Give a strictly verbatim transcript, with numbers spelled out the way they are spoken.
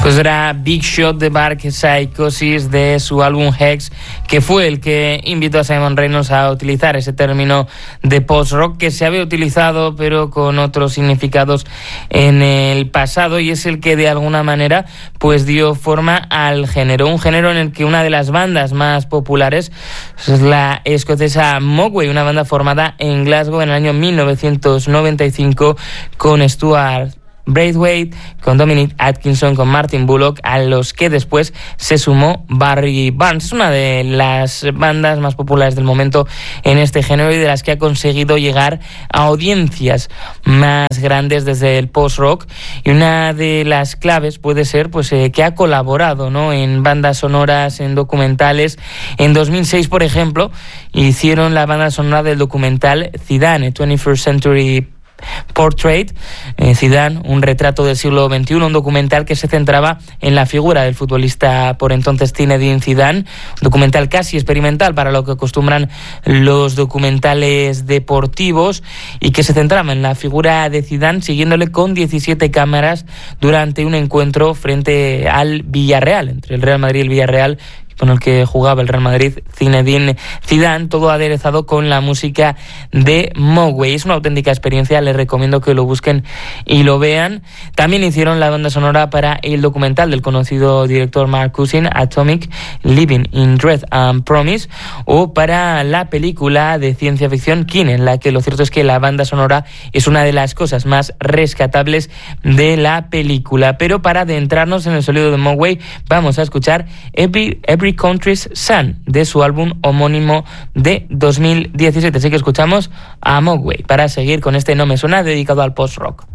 Pues era Big Shot de Dark Psychosis de su álbum Hex, que fue el que invitó a Simon Reynolds a utilizar ese término de post-rock que se había utilizado pero con otros significados en el pasado, y es el que de alguna manera pues dio forma al género, un género en el que una de las bandas más populares es la escocesa Mogwai, una banda formada en Glasgow en el año mil novecientos noventa y cinco con Stuart Braithwaite, con Dominic Atkinson, con Martin Bullock, a los que después se sumó Barry Barnes. Es una de las bandas más populares del momento en este género y de las que ha conseguido llegar a audiencias más grandes desde el post-rock, y una de las claves puede ser pues eh, que ha colaborado, ¿no?, en bandas sonoras, en documentales. En dos mil seis, por ejemplo, hicieron la banda sonora del documental Zidane, twenty-first Century Portrait, eh, Zidane, un retrato del siglo veintiuno, un documental que se centraba en la figura del futbolista por entonces Zinedine Zidane, un documental casi experimental para lo que acostumbran los documentales deportivos, y que se centraba en la figura de Zidane siguiéndole con diecisiete cámaras durante un encuentro frente al Villarreal, entre el Real Madrid y el Villarreal, con el que jugaba el Real Madrid, Zinedine Zidane, todo aderezado con la música de Mogwai. Es una auténtica experiencia, les recomiendo que lo busquen y lo vean. También hicieron la banda sonora para el documental del conocido director Mark Cusin, Atomic, Living in Dread and Promise, o para la película de ciencia ficción Kin, en la que lo cierto es que la banda sonora es una de las cosas más rescatables de la película. Pero para adentrarnos en el sonido de Mogwai, vamos a escuchar Every, Every Country's Sun, de su álbum homónimo de dos mil diecisiete. Así que escuchamos a Mogwai para seguir con este No Me Suena dedicado al post-rock.